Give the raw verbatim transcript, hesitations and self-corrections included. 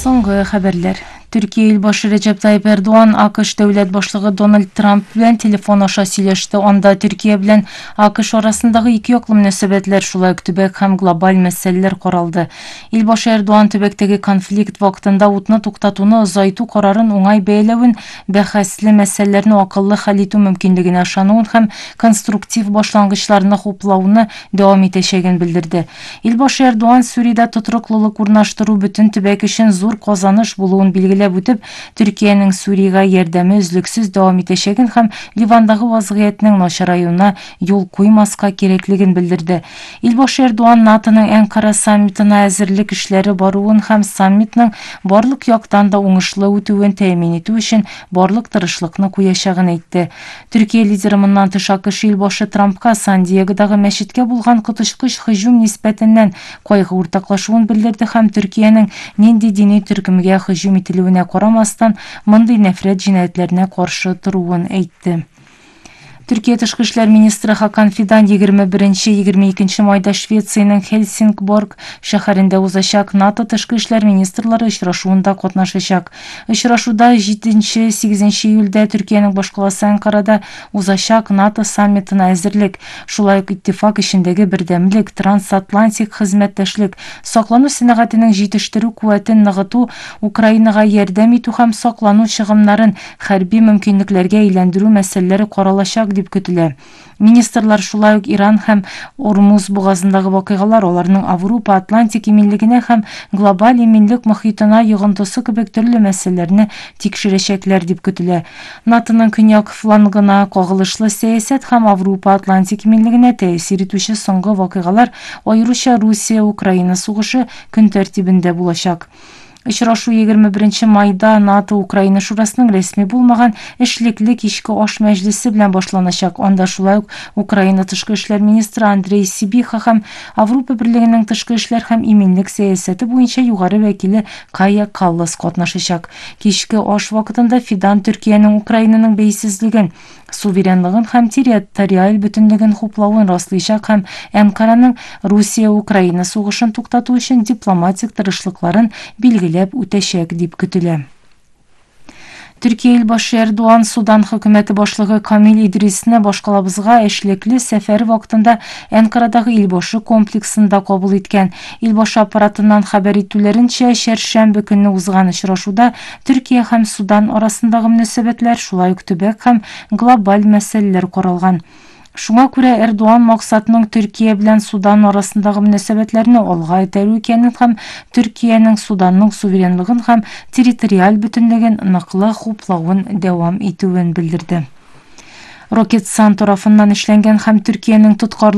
Соңғы хәбәрләр. Türkiye il başı Recep Tayyip Erdoğan AQSh devlet başlığı Donald Trump bilen telefon aşa сөйләште. Onda Türkiye bilen AQSh arasındагы iki yoqlı münasebetler şulay tübek hem global meseleler qaraldı. Il başı Erdoğan tübekteki konflikt vaqtında utunu tuktatuunu uzaytу kararın oңай бәйләвен, бәхәсле мәсьәләләрне акыллы хәл итү мөмкинлегенә ышануын һәм конструктив башлангычларны хуплауны дәвам итәчәген белдерде. Il başı Erdoğan Suriye'de tuturukluluk урнаштыру bütün tübek için zor kazanış bulуын билгеләп үтеп, Türkiye'nin Suriye'ga ярдәме үзлексез дәвам итәчәген һәм Ливандагы вазгыятьнең начараюына юл куймаска кирәклеген белдерде. Il başı Erdoğan NATOның Әнкара саммитына әзерлек эшләре баруын һәм саммитның барлык яктан да уңышлы үтүен тәэмин итү өчен барлык тырышлыкны куячагын әйтте. Türkiye лидеры моннан тыш AQSh il başı Trumpка Сан-Диегодагы мәчеткә булган коточкыч һөҗүм нисбәтеннән кайгы уртаклашуын белдерде һәм Türkiye'nin нинди дини төркемгә һөҗүм ителүенә карамастан мондый нәфрәт җинаятьләренә каршы торуын әйтте. Türkiye Тышкы эшләр министры Хакан Фидан егерме беренче - егерме икенче майда Швециянең Хельсингборг шәһәрендә узачак НАТО Тышкы эшләр министрлары очрашуында катнашачак. Очрашуда җиденче - сигезенче июльдә Türkiye'нең башкаласы Әнкарада узачак НАТО саммитына әзерлек, шулай ук иттифак эчендәге бердәмлек, трансатлантик хезмәттәшлек, саклану сәнәгатенең җитештерү куәтен ныгыту, Украинага ярдәм итү һәм саклану чыгымнарын хәрби мөмкинлекләргә әйләндерү мәсьәләләре каралачак дип көтелә. Министрлар шулай ук Иран һәм Ормуз бугазындагы вакыйгалар, аларның Авропа Атлантик иминлегенә һәм глобаль иминлек мөхитенә йогынтысы кебек төрле мәсьәләләрне тикшерәчәкләр дип көтелә. NATOның көньяк флангына кагылышлы сәясәт һәм Авропа Атлантик иминлегенә тәэсир итүче соңгы вакыйгалар, аеруча Русия-Украина сугышы көн тәртибендә булачак. Очрашу егерме беренче майда НАТО Украина шурасының рәсми булмаган эшлекле кичке аш мәҗлесе белән башланачак. Анда шулай ук Украина тышкы эшләр министры Андрей Сибиха һәм Авропа берлегенең тышкы эшләр һәм иминлек сәясәте буенча югары вәкиле Кая Каллас катнашачак. Кичке аш вакытында Фидан Төркиянең Украинаның бәйсезлеген, суверенлыгын һәм территориаль бөтенлеген хуплавын раслыйчак һәм Әнкараның Русия-Украина сугышын туктату өчен дипломатик тырышлыкларын билгеләп үтәчәк дип көтелә. Türkiye il başı Erdoğan Судан хөкүмәте башлыгы Камил Идрисне башкалабызга эшлекле сәфәр вакытында Әнкарадагы ил башы комплексында кабул иткән. Ил башы аппаратыннан хәбәр итүләренчә, чәршәмбе көнне узган очрашуда Türkiye һәм Судан арасындагы мөнәсәбәтләр, шулай ук төбәк һәм глобаль мәсьәләләр каралган. Шуңа күрә Эрдоğan максатының Türkiye белән Судан арасындагы мөнәсәбәтләрне алга этәрү икәнен һәм Türkiye'нең Суданның суверенлыгын һәм территориаль бөтенлеген ныклы хуплавын дәвам итүен белдерде. Рокетсан тарафыннан эшләнгән һәм Türkiye'нең тоткарлы